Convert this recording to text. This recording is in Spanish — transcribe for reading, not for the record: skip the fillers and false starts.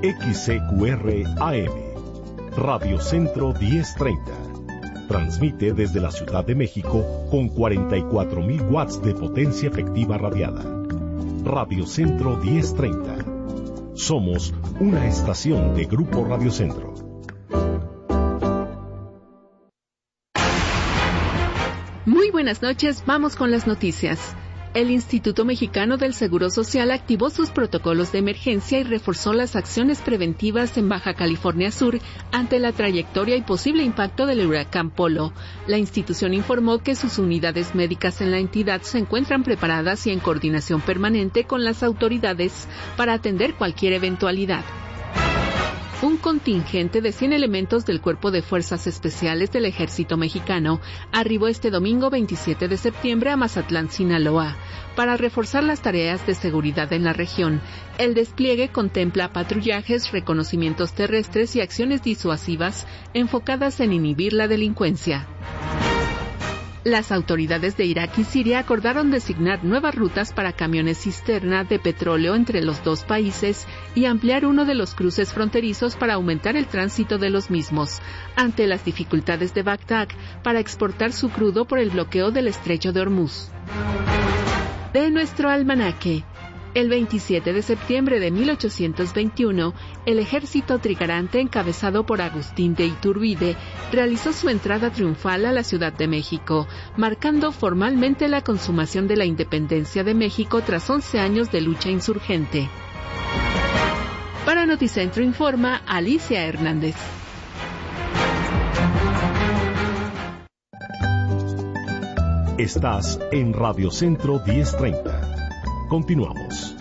XCQR AM, Radio Centro 1030. Transmite desde la Ciudad de México con 44.000 watts de potencia efectiva radiada. Radio Centro 1030. Somos una estación de Grupo Radio Centro. Muy buenas noches, vamos con las noticias. El Instituto Mexicano del Seguro Social activó sus protocolos de emergencia y reforzó las acciones preventivas en Baja California Sur ante la trayectoria y posible impacto del huracán Polo. La institución informó que sus unidades médicas en la entidad se encuentran preparadas y en coordinación permanente con las autoridades para atender cualquier eventualidad. Un contingente de 100 elementos del Cuerpo de Fuerzas Especiales del Ejército Mexicano arribó este domingo 27 de septiembre a Mazatlán, Sinaloa, para reforzar las tareas de seguridad en la región. El despliegue contempla patrullajes, reconocimientos terrestres y acciones disuasivas enfocadas en inhibir la delincuencia. Las autoridades de Irak y Siria acordaron designar nuevas rutas para camiones cisterna de petróleo entre los dos países y ampliar uno de los cruces fronterizos para aumentar el tránsito de los mismos, ante las dificultades de Bagdad para exportar su crudo por el bloqueo del estrecho de Hormuz. De nuestro almanaque. El 27 de septiembre de 1821, el ejército trigarante encabezado por Agustín de Iturbide realizó su entrada triunfal a la Ciudad de México, marcando formalmente la consumación de la independencia de México tras 11 años de lucha insurgente. Para Noticentro informa Alicia Hernández. Estás en Radio Centro 1030. Continuamos.